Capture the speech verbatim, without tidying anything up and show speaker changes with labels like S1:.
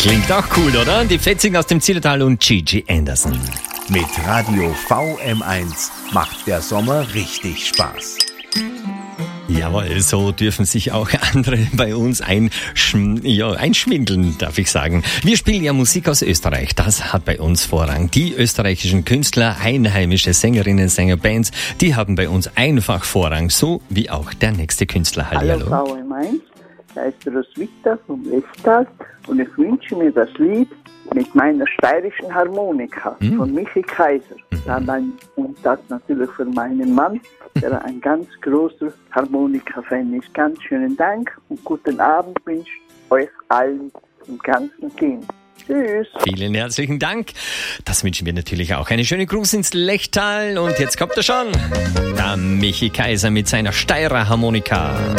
S1: Klingt auch cool, oder? Die Fetzigen aus dem Zillertal und Gigi Anderson.
S2: Mit Radio V M eins macht der Sommer richtig Spaß.
S1: Jawohl, so dürfen sich auch andere bei uns einschm- ja, einschwindeln, darf ich sagen. Wir spielen ja Musik aus Österreich, das hat bei uns Vorrang. Die österreichischen Künstler, einheimische Sängerinnen, Sänger, Bands, die haben bei uns einfach Vorrang, so wie auch der nächste Künstler.
S3: Hallo,
S1: Hallo.
S3: V M eins, da ist Roswitha vom Lechtal und ich wünsche mir das Lied mit meiner steirischen Harmonika
S1: Mhm.
S3: von Michi Kaiser.
S1: Mhm.
S3: Dann, und das natürlich für meinen Mann, der ein ganz großer Harmonika-Fan ist. Ganz schönen Dank und guten Abend wünsche ich euch allen im ganzen Team. Tschüss.
S1: Vielen herzlichen Dank. Das wünschen wir natürlich auch. Eine schöne Gruß ins Lechtal und jetzt kommt er schon. Der Michi Kaiser mit seiner Steirer Harmonika.